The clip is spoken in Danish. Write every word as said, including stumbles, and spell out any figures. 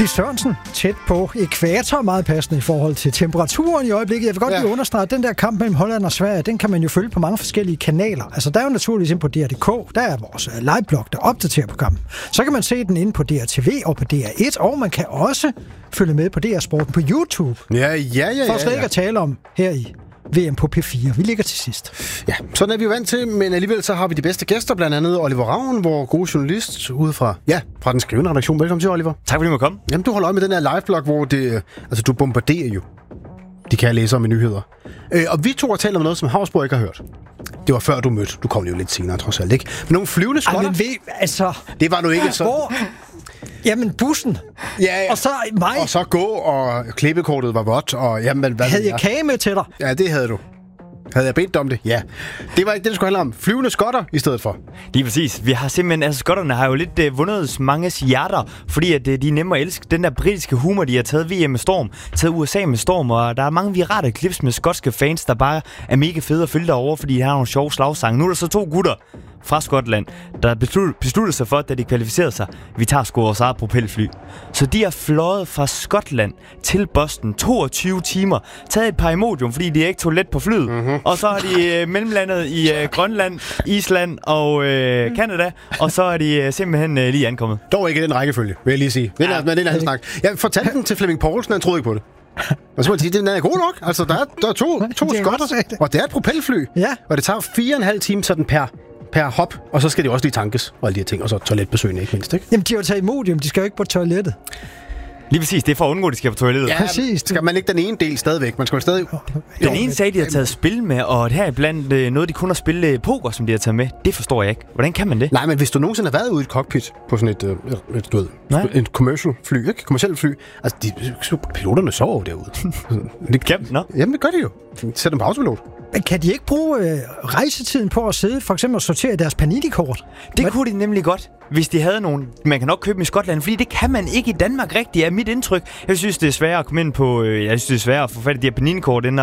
Lis Sørensen, tæt på ækvator, meget passende i forhold til temperaturen i øjeblikket. Jeg vil godt Ja. lige understrege, at den der kamp mellem Holland og Sverige, den kan man jo følge på mange forskellige kanaler. Altså, der er jo naturligvis inde på D R punktum d k, der er vores liveblog, der opdaterer på kampen. Så kan man se den inde på D R T V og på D R et, og man kan også følge med på D R Sporten på YouTube. Ja, ja, ja, ja. For slet ikke ja. at tale om her i V M på P fire. Vi ligger til sidst. Ja, sådan er vi jo vant til, men alligevel så har vi de bedste gæster, blandt andet Oliver Ravn, vores gode journalist ude fra, ja, fra den skrivende redaktion. Velkommen til, Oliver. Tak fordi du måtte komme. Jamen, du holder øje med den her liveblog, hvor det, altså, du bombarderer jo. De kan jeg læse om i nyheder. Øh, og vi to har talt om noget, som Havsborg ikke har hørt. Det var før du mødte. Du kom jo lidt senere, trods alt, ikke? Men nogle flyvende skotter. Ej, men ved, altså... Det var nu ikke så... Hvor... Jamen, bussen. Ja, ja. Og så mig. Og så gå, og klippekortet var vådt, og jamen, hvad Havde ved jeg kage med til dig? Ja, det havde du. Havde jeg bedt om det? Ja. Det var ikke det, det skulle handle om. Flyvende skotter i stedet for. Lige præcis. Vi har simpelthen, altså skotterne har jo lidt uh, vundet manges hjerter, fordi at, uh, de er nemme at elske. Den der britiske humor, de har taget V M med storm, taget U S A med storm, og der er mange virale clips med skotske fans, der bare er mega fede at følge derovre, fordi de har nogle sjove slagsange. Nu er der så to gutter fra Skotland, der besluttede, besluttede sig for, da de kvalificerede sig, vi tager sgu vores eget propelfly. Så de har fløjet fra Skotland til Boston toogtyve timer, taget et par Imodium, fordi de ikke tog let på flyet, mm-hmm. og så har de øh, mellemlandet i øh, Grønland, Island og øh, Canada, og så er de øh, simpelthen øh, lige ankommet. Dog ikke i den rækkefølge, vil jeg lige sige. Det er, ja, men det er en anden snak. Jeg fortalte den til Flemming Poulsen, han troede ikke på det. Og så må jeg sige, den er god nok. Altså, der er, der er to, to skotter, og det er et propelfly. Ja. Og det tager fire og en halv time sådan per, per hop, og så skal det også lige tankes, og alle de her ting, og så toiletbesøgende ikke mindst, ikke? Jamen, de har jo taget Imodium, de skal jo ikke på toilettet. Lige præcis, det er for at undgå, at de skal på toilettet. Ja, præcis. Skal man ikke den ene del stadigvæk? Man skal jo stadig... Den ene sag, de har taget spil med, og her iblandt øh, noget, de kun har spillet poker, som de har taget med. Det forstår jeg ikke. Hvordan kan man det? Nej, men hvis du nogensinde har været ude i et cockpit på sådan et, øh, et, du ved, et commercial fly, ikke? Kommercielt fly, altså, de, piloterne sover jo derude. Det kan, nå. Jamen, det gør de jo. Sæt dem på autopilot. Men kan de ikke bruge øh, rejsetiden på at sidde, for eksempel at sortere deres Panini-kort? Det kunne de nemlig godt, hvis de havde nogen. Man kan nok købe dem i Skotland, fordi det kan man ikke i Danmark rigtigt, er mit indtryk. Jeg synes, det er sværere at komme ind på, øh, jeg synes, det er sværere at få fat i de her Panini-kort, end